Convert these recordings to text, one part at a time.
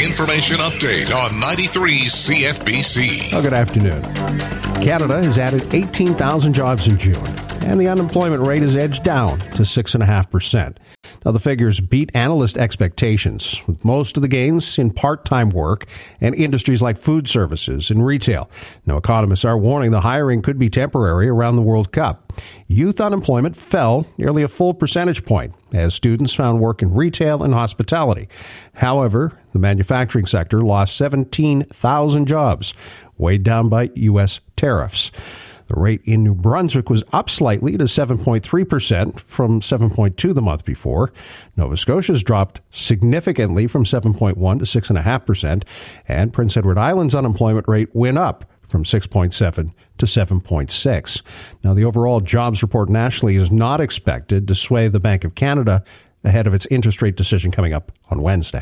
information update on 93 CFBC. Well, good afternoon. Canada has added 18,000 jobs in June, and the unemployment rate has edged down to 6.5%. Now, the figures beat analyst expectations, with most of the gains in part-time work and industries like food services and retail. Now, economists are warning the hiring could be temporary around the World Cup. Youth unemployment fell nearly a full percentage point as students found work in retail and hospitality. However, the manufacturing sector lost 17,000 jobs, weighed down by U.S. tariffs. The rate in New Brunswick was up slightly to 7.3% from 7.2% the month before. Nova Scotia's dropped significantly from 7.1% to 6.5%, and Prince Edward Island's unemployment rate went up from 6.7% to 7.6%. Now, the overall jobs report nationally is not expected to sway the Bank of Canada ahead of its interest rate decision coming up on Wednesday.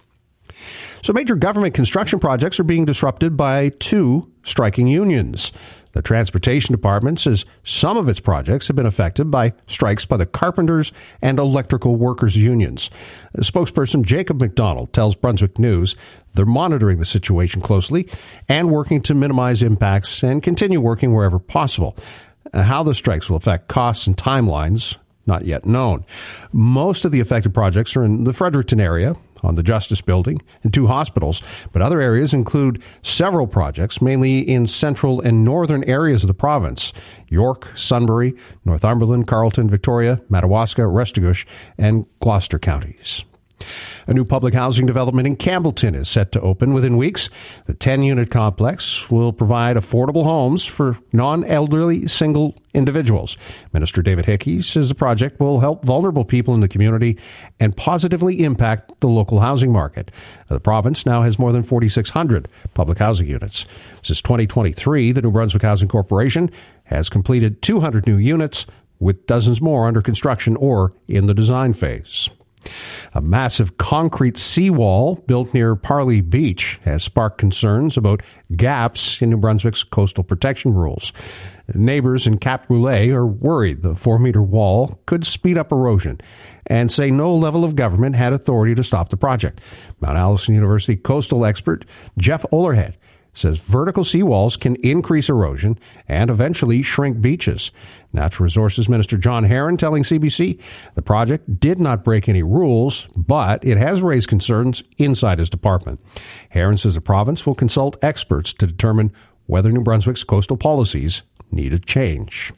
So major government construction projects are being disrupted by two striking unions. The Transportation Department says some of its projects have been affected by strikes by the carpenters and electrical workers unions. Spokesperson Jacob McDonald tells Brunswick News they're monitoring the situation closely and working to minimize impacts and continue working wherever possible. How the strikes will affect costs and timelines, not yet known. Most of the affected projects are in the Fredericton area, on the Justice Building, and two hospitals, but other areas include several projects, mainly in central and northern areas of the province: York, Sunbury, Northumberland, Carleton, Victoria, Madawaska, Restigouche, and Gloucester counties. A new public housing development in Campbellton is set to open within weeks. The 10-unit complex will provide affordable homes for non-elderly single individuals. Minister David Hickey says the project will help vulnerable people in the community and positively impact the local housing market. The province now has more than 4,600 public housing units. Since 2023, the New Brunswick Housing Corporation has completed 200 new units, with dozens more under construction or in the design phase. A massive concrete seawall built near Parley Beach has sparked concerns about gaps in New Brunswick's coastal protection rules. Neighbors in Cap Roulet are worried the 4-meter wall could speed up erosion and say no level of government had authority to stop the project. Mount Allison University coastal expert Jeff Olerhead says vertical seawalls can increase erosion and eventually shrink beaches. Natural Resources Minister John Herron telling CBC the project did not break any rules, but it has raised concerns inside his department. Herron says the province will consult experts to determine whether New Brunswick's coastal policies need a change.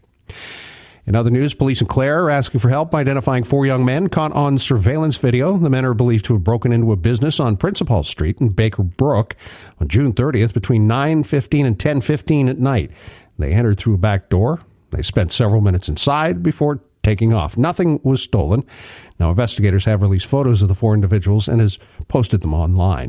In other news, police in Clare are asking for help identifying 4 young men caught on surveillance video. The men are believed to have broken into a business on Principal Street in Baker Brook on June 30th between 9:15 and 10:15 at night. They entered through a back door. They spent several minutes inside before taking off. Nothing was stolen. Now, investigators have released photos of the 4 individuals and has posted them online.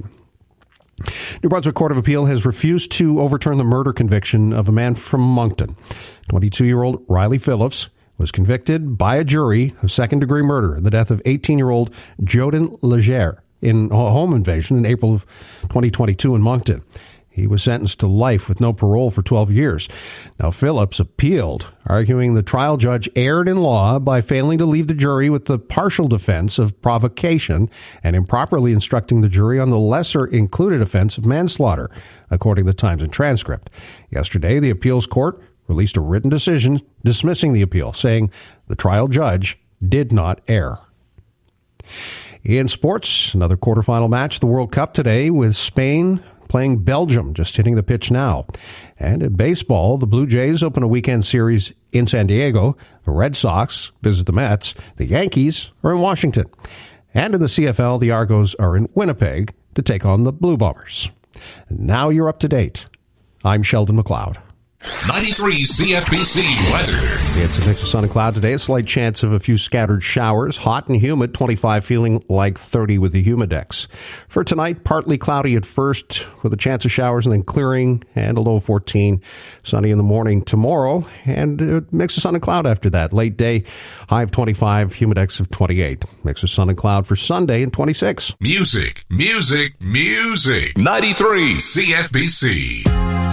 New Brunswick Court of Appeal has refused to overturn the murder conviction of a man from Moncton. 22-year-old Riley Phillips was convicted by a jury of second-degree murder in the death of 18-year-old Jodin Legere in a home invasion in April of 2022 in Moncton. He was sentenced to life with no parole for 12 years. Now, Phillips appealed, arguing the trial judge erred in law by failing to leave the jury with the partial defense of provocation and improperly instructing the jury on the lesser included offense of manslaughter, according to the Times and Transcript. Yesterday, the appeals court released a written decision dismissing the appeal, saying the trial judge did not err. In sports, another quarterfinal match, the World Cup today, with Spain playing Belgium, just hitting the pitch now. And in baseball, the Blue Jays open a weekend series in San Diego. The Red Sox visit the Mets. The Yankees are in Washington. And in the CFL, the Argos are in Winnipeg to take on the Blue Bombers. And now you're up to date. I'm Sheldon McLeod. 93 CFBC weather. It's a mix of sun and cloud today. A slight chance of a few scattered showers. Hot and humid, 25 feeling like 30 with the humidex. For tonight, partly cloudy at first with a chance of showers and then clearing and a low of 14. Sunny in the morning tomorrow and a mix of sun and cloud after that. Late day, high of 25, humidex of 28. Mix of sun and cloud for Sunday and 26. Music, music, music. 93 CFBC.